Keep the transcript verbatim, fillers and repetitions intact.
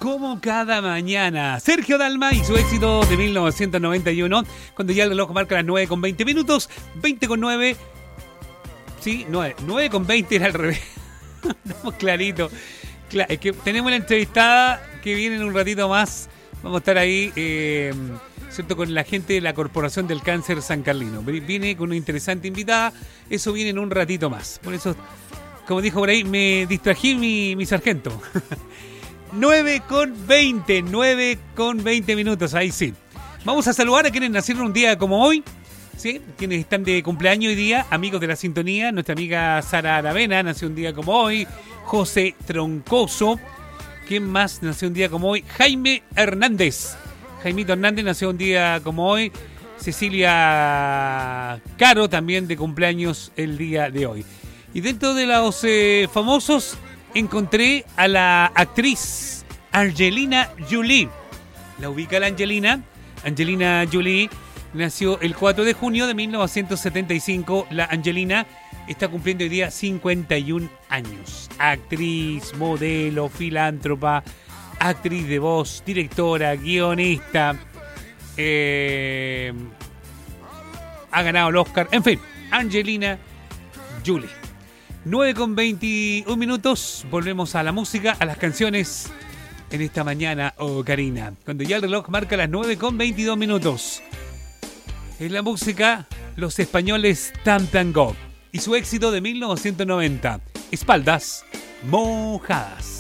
como cada mañana. Sergio Dalma y su éxito de mil novecientos noventa y uno, cuando ya el reloj marca las nueve con veinte minutos, veinte con nueve. Sí, nueve, nueve con veinte era al revés. Estamos clarito. Claro, es que tenemos una entrevistada que viene en un ratito más. Vamos a estar ahí, eh, ¿cierto?, con la gente de la Corporación del Cáncer San Carlino. Viene con una interesante invitada. Eso viene en un ratito más. Por eso, como dijo por ahí, me distrají mi, mi sargento. nueve con veinte, nueve con veinte minutos, ahí sí. Vamos a saludar a quienes nacieron un día como hoy, ¿sí? Quienes están de cumpleaños hoy día, amigos de la sintonía. Nuestra amiga Sara Aravena nació un día como hoy. José Troncoso. ¿Quién más nació un día como hoy? Jaime Hernández. Jaimito Hernández nació un día como hoy. Cecilia Caro también de cumpleaños el día de hoy. Y dentro de los eh, famosos encontré a la actriz Angelina Jolie. ¿La ubica la Angelina? Angelina Jolie nació el cuatro de junio de mil novecientos setenta y cinco. La Angelina está cumpliendo hoy día cincuenta y un años. Actriz, modelo, filántropa, actriz de voz, directora, guionista. Eh, ha ganado el Oscar. En fin, Angelina Jolie. nueve con veintiún minutos. Volvemos a la música, a las canciones en esta mañana, oh Karina. Cuando ya el reloj marca las nueve con veintidós minutos. En la música, los españoles Tam Tam Go y su éxito de mil novecientos noventa, Espaldas Mojadas.